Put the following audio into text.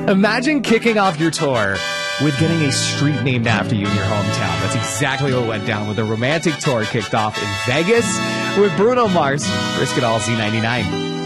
Imagine kicking off your tour with getting a street named after you in your hometown. That's exactly what went down with the romantic tour kicked off in Vegas with Bruno Mars. Risk It All Z99.